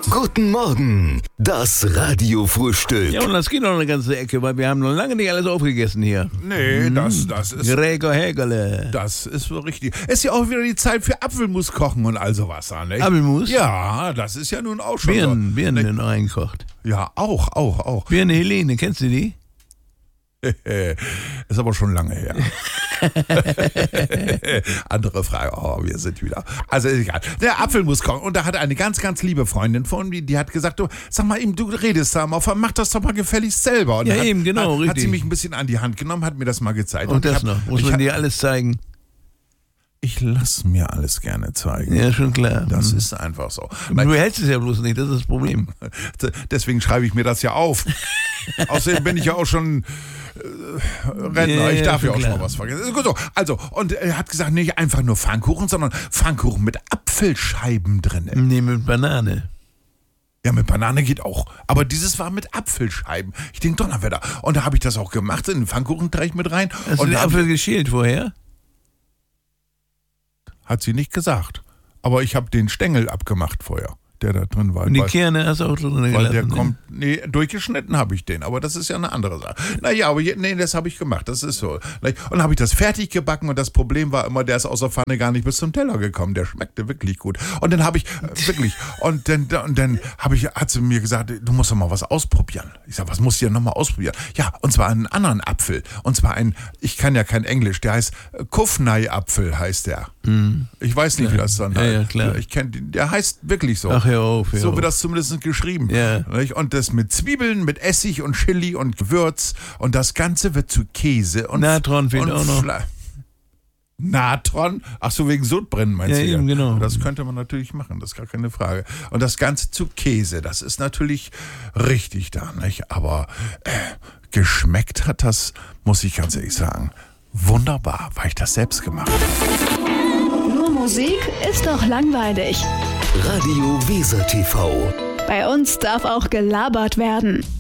Guten Morgen, das Radiofrühstück. Ja, und das geht noch eine ganze Ecke, weil wir haben noch lange nicht alles aufgegessen hier. Nee, das ist... Gregor Hägerle. Das ist so richtig. Ist ja auch wieder die Zeit für Apfelmus kochen und all sowas, nicht? Apfelmus? Ja, das ist ja nun auch schon Birnen so. sind eingekocht. Ja, auch. Birne Helene, kennst du die? Ist aber schon lange her. Andere Frage. Oh, wir sind wieder. Also egal. Der Apfelmus kochen. Und da hat eine ganz, ganz liebe Freundin von mir, die hat gesagt, du, sag mal eben, du redest da mal, mach das doch mal gefälligst selber. Und Ja, eben, genau, hat richtig. sie mich ein bisschen an die Hand genommen, hat mir das mal gezeigt. Und das noch. Muss man dir alles zeigen? Ich lasse mir alles gerne zeigen. Ja, schon klar. Das ist einfach so. Du hältst es ja bloß nicht, das ist das Problem. Deswegen schreibe ich mir das ja auf. Außerdem bin ich ja auch schon Rentner. Ich darf ja auch schon mal was vergessen. Gut so. Also, und er hat gesagt, nicht einfach nur Pfannkuchen, sondern Pfannkuchen mit Apfelscheiben drin. Nee, mit Banane. Ja, mit Banane geht auch. Aber dieses war mit Apfelscheiben. Ich denke, Donnerwetter. Und da habe ich das auch gemacht, in den Pfannkuchenteig mit rein. Hast du und den Apfel geschält vorher? Hat sie nicht gesagt. Aber ich habe den Stängel abgemacht vorher, der da drin war. Und die Kerne hast du auch drin gelassen? Weil der kommt, nee, durchgeschnitten habe ich den, aber das ist ja eine andere Sache. Naja, aber nee, das habe ich gemacht, das ist so. Und dann habe ich das fertig gebacken und das Problem war immer, der ist aus der Pfanne gar nicht bis zum Teller gekommen. Der schmeckte wirklich gut. Und dann habe ich, hat sie mir gesagt, du musst doch mal was ausprobieren. Ich sage, was musst du denn nochmal ausprobieren? Ja, und zwar einen anderen Apfel. Und zwar ich kann ja kein Englisch, der heißt Kufnei-Apfel heißt der. Ich weiß nicht, wie das dann heißt. Ja, klar. Ich kenne den, der heißt wirklich so. Ach, hör auf. So wird das zumindest geschrieben. Ja. Und das mit Zwiebeln, mit Essig und Chili und Gewürz. Und das Ganze wird zu Käse und Natron fehlt auch noch. Natron? Ach so, wegen Sodbrennen meinst du? Ja, eben, genau. Das könnte man natürlich machen, das ist gar keine Frage. Und das Ganze zu Käse, das ist natürlich richtig da, nicht? Aber geschmeckt hat das, muss ich ganz ehrlich sagen, wunderbar, weil ich das selbst gemacht habe. Nur Musik ist doch langweilig. Radio Weser TV. Bei uns darf auch gelabert werden.